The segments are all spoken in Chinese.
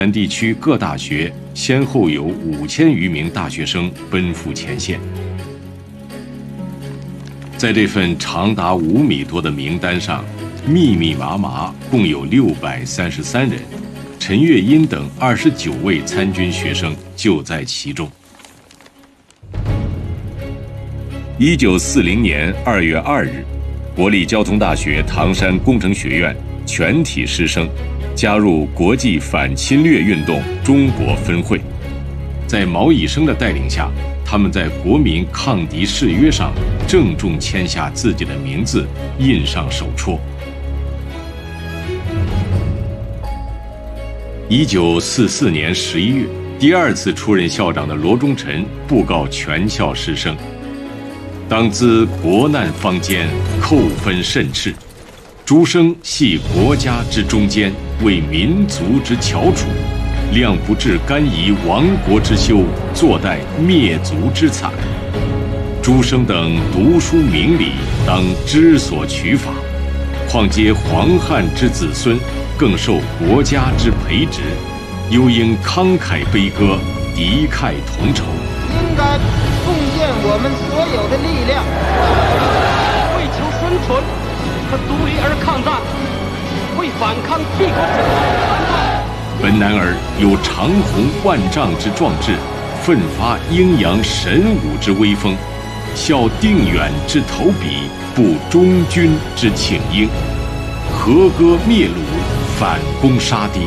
南地区各大学先后有5000余名大学生奔赴前线。在这份长达5米多的名单上，密密麻麻共有633人，陈月英等29位参军学生就在其中。1940年2月2日，国立交通大学唐山工程学院全体师生加入国际反侵略运动中国分会。在毛以升的带领下，他们在国民抗敌誓约上郑重签下自己的名字，印上手戳。1944年11月，第2次出任校长的罗中臣布告全校师生：当知国难方艰，寇分甚炽，诸生系国家之中坚，为民族之翘楚，谅不至甘夷亡国之羞，坐待灭族之惨。诸生等读书明理，当知所取法，况皆黄汉之子孙，更受国家之培植，又应慷慨悲歌，敌忾同仇。 应该贡献我们所有的力量， 为求生存和独立而抗战，为反抗帝国主义。 本男儿有长虹万丈之壮志，奋发鹰扬神武之威风，效定远之投笔，布忠君之请缨，和歌灭虏，反攻杀敌，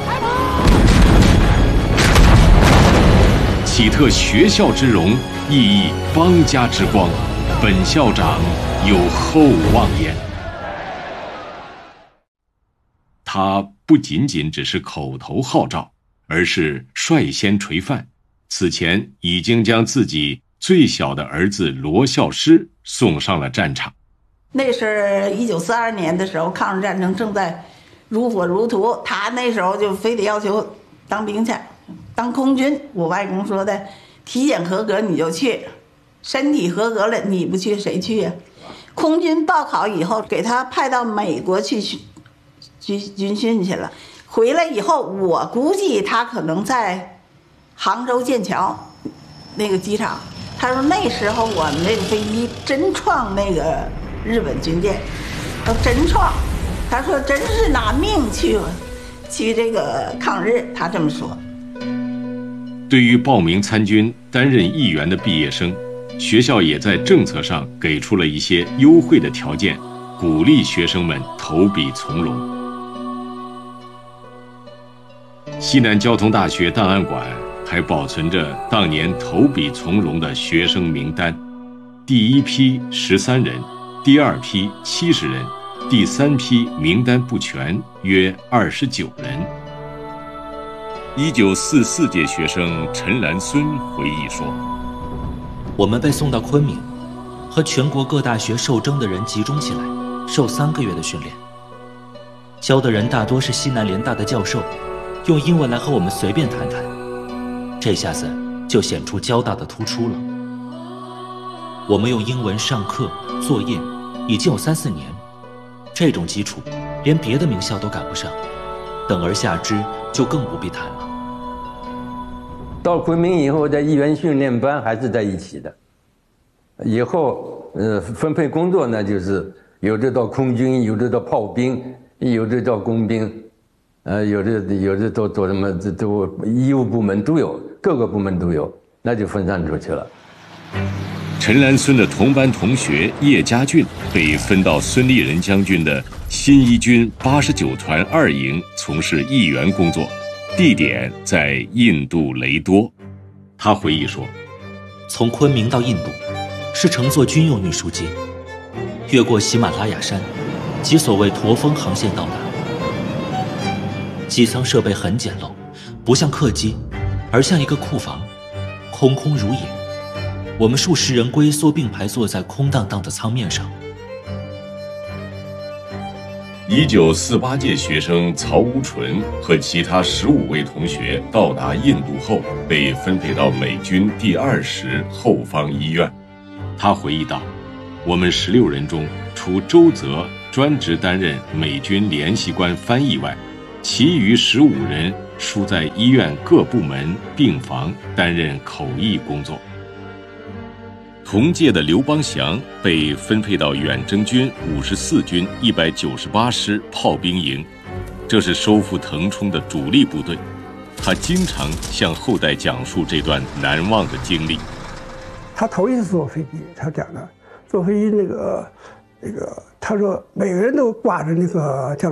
启特学校之荣，熠熠邦家之光。本校长有厚望焉。他不仅仅只是口头号召，而是率先垂范。此前已经将自己最小的儿子罗孝师送上了战场。 那是1942年的时候，抗日战争正在如火如荼，他那时候就非得要求当兵去，当空军。我外公说的，体检合格你就去，身体合格了你不去谁去呀？空军报考以后，给他派到美国去军训去了。回来以后，我估计他可能在杭州剑桥那个机场。他说那时候我们那个飞机真创那个日本军舰，真创。他说真是拿命去这个抗日，他这么说。 对于报名参军担任议员的毕业生，学校也在政策上给出了一些优惠的条件，鼓励学生们投笔从戎。西南交通大学档案馆还保存着当年投笔从戎的学生名单，第1批13人，第2批70人，第3批名单不全，约29人。1944届学生陈兰孙回忆说： 我们被送到昆明，和全国各大学受征的人集中起来，受3个月的训练。教的人大多是西南联大的教授，用英文来和我们随便谈谈，这下子就显出交大的突出了。我们用英文上课作业已经有3-4年，这种基础连别的名校都赶不上，等而下之就更不必谈了。 到昆明以后，在议员训练班还是在一起的。以后分配工作呢，就是有的到空军，有的到炮兵，有的到工兵，有的做什么，都医务部门都有，各个部门都有，那就分散出去了。 陈兰孙的同班同学叶家俊被分到孙立人将军的新一军89团2营从事议员工作，地点在印度雷多。他回忆说： 从昆明到印度是乘坐军用运输机，越过喜马拉雅山及所谓驼峰航线到达。机舱设备很简陋，不像客机，而像一个库房，空空如也。我们数十人龟缩并排坐在空荡荡的舱面上。 1948届学生曹无纯和其他15位同学到达印度后，被分配到美军第20后方医院。他回忆道：我们16人中，除周泽专职担任美军联系官翻译外，其余15人输在医院各部门病房担任口译工作。同届的刘邦祥被分配到远征军54军198师炮兵营，这是收复腾冲的主力部队。他经常向后代讲述这段难忘的经历。 他头一次坐飞机，他讲的坐飞机那个，他说每个人都挂着那个叫